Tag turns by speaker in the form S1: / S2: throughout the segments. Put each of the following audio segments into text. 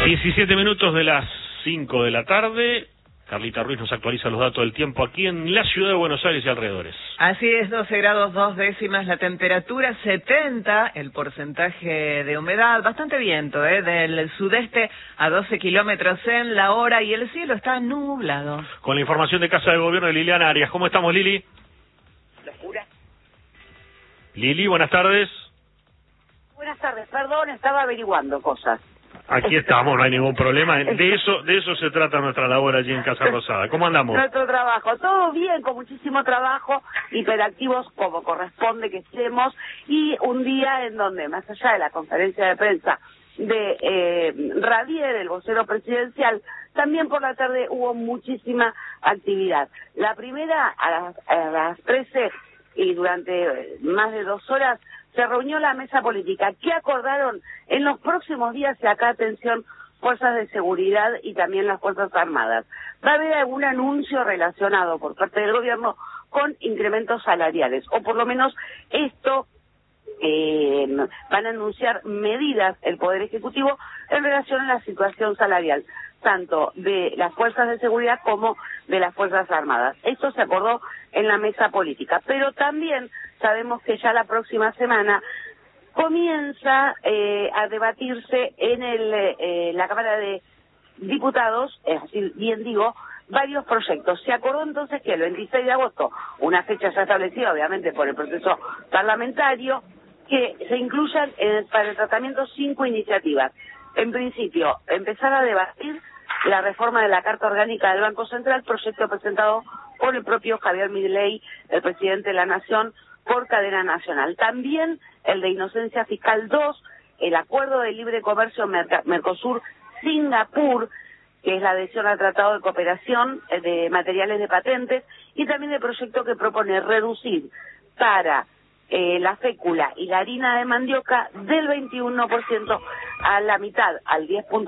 S1: 17 minutos de las 5 de la tarde. Carlita Ruiz nos actualiza los datos del tiempo aquí en la ciudad de Buenos Aires y alrededores.
S2: Así es, 12 grados 2 décimas la temperatura, 70 el porcentaje de humedad, bastante viento, del sudeste a 12 kilómetros en la hora y el cielo está nublado. Con la información de Casa de Gobierno de Liliana Arias. ¿Cómo estamos, Lili?
S3: Locura.
S1: Lili, buenas tardes.
S3: Buenas tardes, perdón, estaba averiguando cosas.
S1: Aquí estamos, no hay ningún problema. De eso se trata nuestra labor allí en Casa Rosada. ¿Cómo andamos?
S3: Nuestro trabajo, todo bien, con muchísimo trabajo, hiperactivos como corresponde que estemos, y un día en donde, más allá de la conferencia de prensa de Radier, el vocero presidencial, también por la tarde hubo muchísima actividad. La primera, a las 13 y durante más de 2 horas, se reunió la mesa política. ¿Qué acordaron en los próximos días? Y acá, atención, fuerzas de seguridad y también las Fuerzas Armadas. Va a haber algún anuncio relacionado por parte del gobierno con incrementos salariales, o por lo menos esto van a anunciar medidas el Poder Ejecutivo en relación a la situación salarial, tanto de las fuerzas de seguridad como de las Fuerzas Armadas. Esto se acordó en la mesa política, pero también sabemos que ya la próxima semana comienza a debatirse en la Cámara de Diputados, es decir, bien digo, varios proyectos. Se acordó entonces que el 26 de agosto, una fecha ya establecida obviamente por el proceso parlamentario, que se incluyan para el tratamiento 5 iniciativas. En principio, empezar a debatir la reforma de la Carta Orgánica del Banco Central, proyecto presentado por el propio Javier Milei, el presidente de la Nación, por cadena nacional. También el de Inocencia Fiscal 2, el Acuerdo de Libre Comercio Mercosur-Singapur, que es la adhesión al Tratado de Cooperación de Materiales de Patentes, y también el proyecto que propone reducir para la fécula y la harina de mandioca del 21% a la mitad, al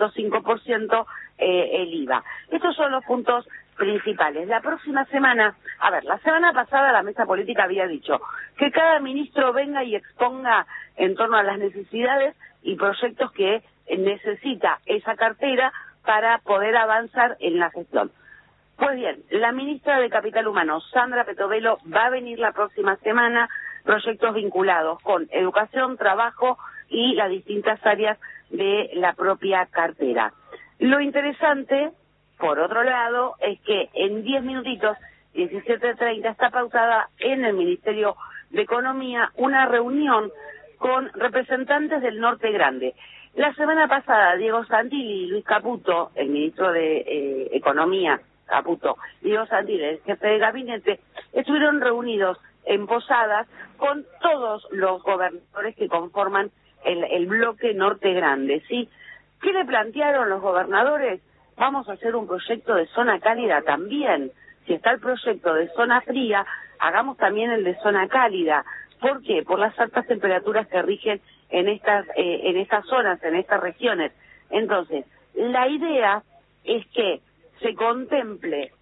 S3: 10.5% el IVA. Estos son los puntos principales. La próxima semana, la semana pasada la mesa política había dicho que cada ministro venga y exponga en torno a las necesidades y proyectos que necesita esa cartera para poder avanzar en la gestión. Pues bien, la ministra de Capital Humano, Sandra Petovelo, va a venir la próxima semana, proyectos vinculados con educación, trabajo y las distintas áreas de la propia cartera. Lo interesante, por otro lado, es que en 10 minutitos, 17:30, está pautada en el Ministerio de Economía una reunión con representantes del Norte Grande. La semana pasada, Diego Santilli y Luis Caputo, el ministro de Economía, Caputo, y Diego Santilli, el jefe de gabinete, estuvieron reunidos en Posadas con todos los gobernadores que conforman el bloque Norte Grande, ¿sí? ¿Qué le plantearon los gobernadores? Vamos a hacer un proyecto de zona cálida también. Si está el proyecto de zona fría, hagamos también el de zona cálida. ¿Por qué? Por las altas temperaturas que rigen en estas zonas, en estas regiones. Entonces, la idea es que se contemple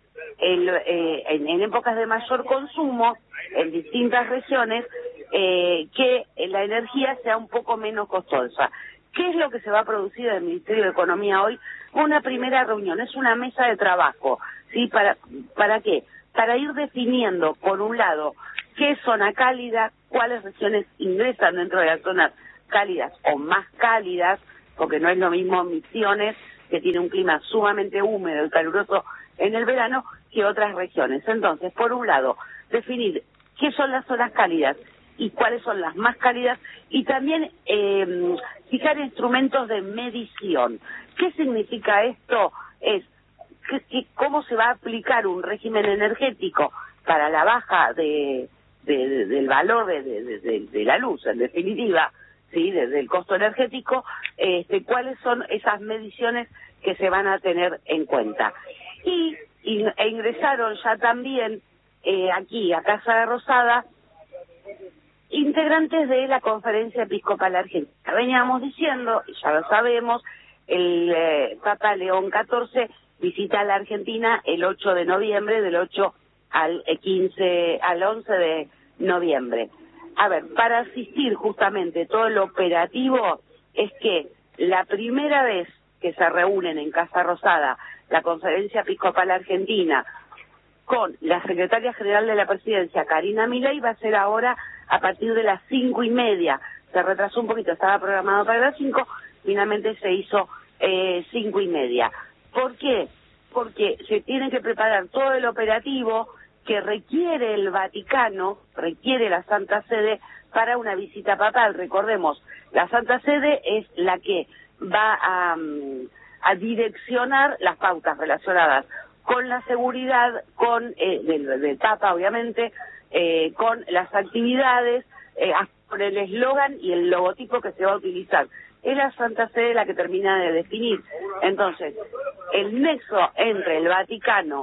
S3: en épocas de mayor consumo en distintas regiones que la energía sea un poco menos costosa. ¿Qué es lo que se va a producir en el Ministerio de Economía hoy? Una primera reunión, es una mesa de trabajo, ¿sí? ¿Para qué? Para ir definiendo, por un lado, qué es zona cálida, cuáles regiones ingresan dentro de las zonas cálidas o más cálidas, porque no es lo mismo Misiones, que tiene un clima sumamente húmedo y caluroso en el verano, que otras regiones. Entonces, por un lado, definir qué son las zonas cálidas y cuáles son las más cálidas, y también fijar instrumentos de medición. ¿Qué significa esto? Es cómo se va a aplicar un régimen energético para la baja del valor de la luz, en definitiva, ¿sí? Desde el costo energético, cuáles son esas mediciones que se van a tener en cuenta. E ingresaron ya también aquí a Casa de Rosada integrantes de la Conferencia Episcopal Argentina. Veníamos diciendo, y ya lo sabemos, el Papa León XIV visita la Argentina el 8 de noviembre, del 8 al 11 de noviembre. Para asistir justamente todo el operativo, es que la primera vez que se reúnen en Casa Rosada, la Conferencia Episcopal Argentina, con la Secretaria General de la Presidencia, Karina Milei, va a ser ahora a partir de las 5:30. Se retrasó un poquito, estaba programado para las 5, finalmente se hizo 5:30. ¿Por qué? Porque se tiene que preparar todo el operativo que requiere el Vaticano, requiere la Santa Sede para una visita papal. Recordemos, la Santa Sede es la que va a direccionar las pautas relacionadas con la seguridad, con del Papa, obviamente, con las actividades, con el eslogan y el logotipo que se va a utilizar. Es la Santa Sede la que termina de definir. Entonces, el nexo entre el Vaticano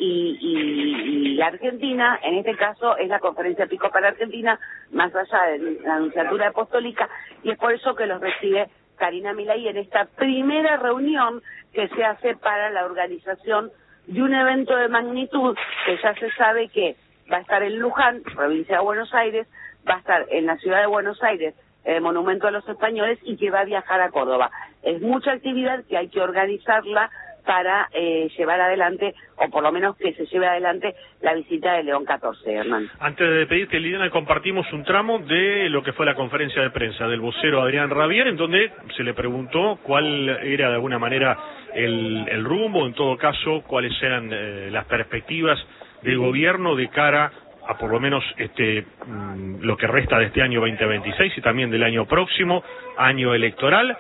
S3: y la Argentina, en este caso, es la Conferencia Episcopal Argentina, más allá de la Nunciatura Apostólica, y es por eso que los recibe Karina Milei en esta primera reunión que se hace para la organización de un evento de magnitud que ya se sabe que va a estar en Luján, provincia de Buenos Aires, va a estar en la ciudad de Buenos Aires, Monumento a los Españoles, y que va a viajar a Córdoba. Es mucha actividad que hay que organizarla para llevar adelante, o por lo menos que se lleve adelante, la visita de León XIV, Hernán.
S1: Antes de pedirte, Liliana, compartimos un tramo de lo que fue la conferencia de prensa del vocero Adrián Rabier, en donde se le preguntó cuál era de alguna manera el rumbo, en todo caso, cuáles eran las perspectivas del gobierno de cara a por lo menos lo que resta de este año 2026 y también del año próximo, año electoral.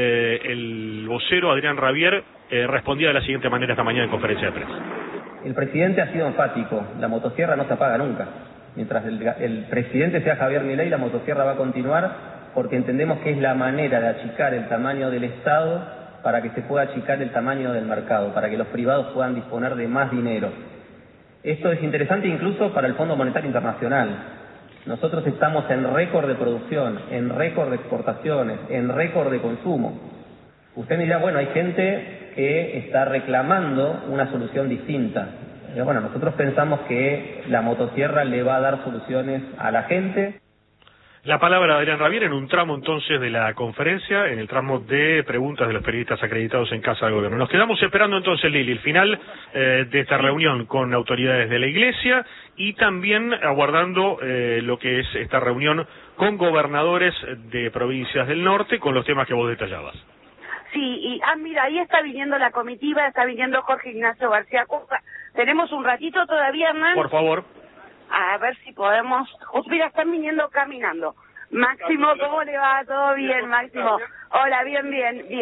S1: El vocero Adrián Rabier respondía de la siguiente manera esta mañana en conferencia de prensa.
S4: El presidente ha sido enfático, la motosierra no se apaga nunca. Mientras el presidente sea Javier Milei, la motosierra va a continuar porque entendemos que es la manera de achicar el tamaño del Estado para que se pueda achicar el tamaño del mercado, para que los privados puedan disponer de más dinero. Esto es interesante incluso para el Fondo Monetario Internacional. Nosotros estamos en récord de producción, en récord de exportaciones, en récord de consumo. Usted me dirá, bueno, hay gente que está reclamando una solución distinta. Bueno, nosotros pensamos que la motosierra le va a dar soluciones a la gente.
S1: La palabra de Adrián Rabier en un tramo entonces de la conferencia, en el tramo de preguntas de los periodistas acreditados en Casa del Gobierno. Nos quedamos esperando entonces, Lili, el final de esta reunión con autoridades de la Iglesia y también aguardando lo que es esta reunión con gobernadores de provincias del norte con los temas que vos detallabas.
S3: Sí, y mira, ahí está viniendo la comitiva, está viniendo Jorge Ignacio García Cueva. ¿Tenemos un ratito todavía, Hernán?
S1: Por favor.
S3: A ver si podemos... Mira, están viniendo caminando. Máximo, ¿cómo le va? ¿Todo bien, Máximo? Hola, bien.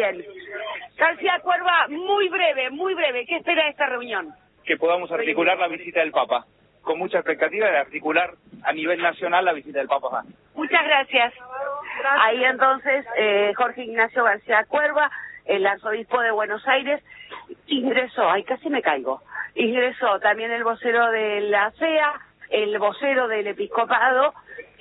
S3: García Cuerva, muy breve. ¿Qué espera de esta reunión?
S5: Que podamos articular la visita del Papa. Con mucha expectativa de articular a nivel nacional la visita del Papa.
S3: Muchas gracias. Ahí entonces, Jorge Ignacio García Cuerva, el arzobispo de Buenos Aires, ingresó, casi me caigo, ingresó también el vocero de la CEA, el vocero del episcopado,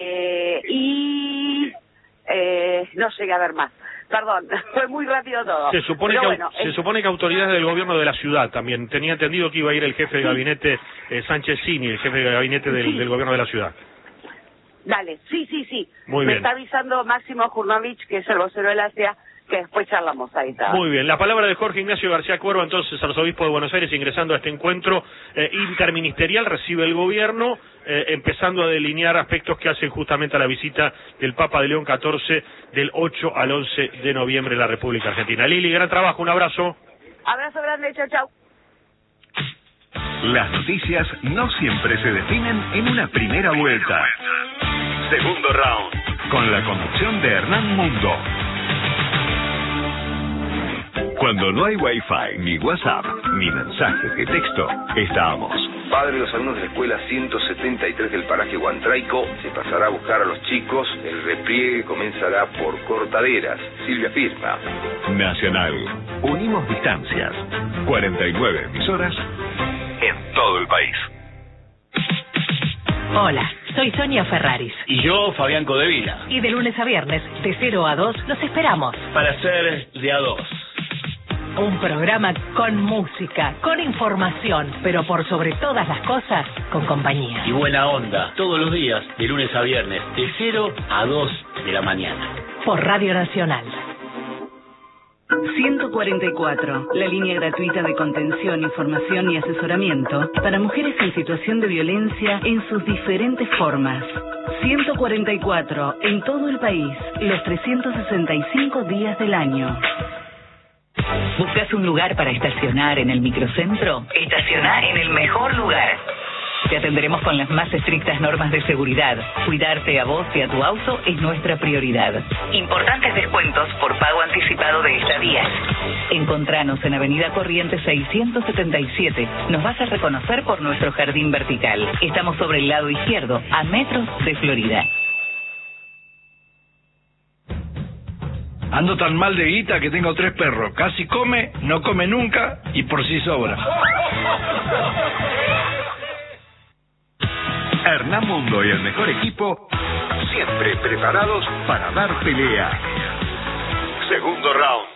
S3: y no llegué a ver más. Perdón, fue muy rápido todo.
S1: Se supone que autoridades del gobierno de la ciudad también. Tenía entendido que iba a ir el jefe de gabinete Sánchez Cini, el jefe de gabinete del gobierno de la ciudad.
S3: Dale, sí.
S1: Muy
S3: Me
S1: bien.
S3: está avisando Máximo Jurnovich, que es el vocero de la CEA, que después charlamos ahí. ¿Está?
S1: Muy bien, la palabra de Jorge Ignacio García Cuerva, entonces arzobispo de Buenos Aires, ingresando a este encuentro interministerial, recibe el gobierno, empezando a delinear aspectos que hacen justamente a la visita del Papa de León XIV del 8 al 11 de noviembre en la República Argentina. Lili, gran trabajo, un abrazo.
S3: Abrazo grande, chau.
S6: Las noticias no siempre se definen en una primera vuelta. Segundo round, con la conducción de Hernán Mundo. Cuando no hay Wi-Fi, ni WhatsApp, ni mensajes de texto, estamos.
S7: Padre de los alumnos de la escuela 173 del paraje Huantraico se pasará a buscar a los chicos. El repliegue comenzará por Cortaderas. Silvia firma.
S6: Nacional. Unimos distancias. 49 emisoras en todo el país.
S8: Hola, soy Sonia Ferraris.
S9: Y yo, Fabián Codevila.
S8: Y de lunes a viernes, de 0 a 2, los esperamos.
S9: Para ser de a 2.
S8: Un programa con música, con información, pero por sobre todas las cosas, con compañía.
S9: Y buena onda, todos los días, de lunes a viernes, de 0 a 2 de la mañana.
S8: Por Radio Nacional.
S10: 144, la línea gratuita de contención, información y asesoramiento para mujeres en situación de violencia en sus diferentes formas. 144, en todo el país, los 365 días del año.
S11: ¿Buscas un lugar para estacionar en el microcentro? Estacionar en el mejor lugar. Te atenderemos con las más estrictas normas de seguridad. Cuidarte a vos y a tu auto es nuestra prioridad. Importantes descuentos por pago anticipado de estadías. Encontranos en Avenida Corrientes 677. Nos vas a reconocer por nuestro jardín vertical. Estamos sobre el lado izquierdo, a metros de Florida.
S12: Ando tan mal de guita que tengo 3 perros. Casi come, no come nunca y por sí sobra.
S6: Hernán Mundo y el mejor equipo, siempre preparados para dar pelea. Segundo round.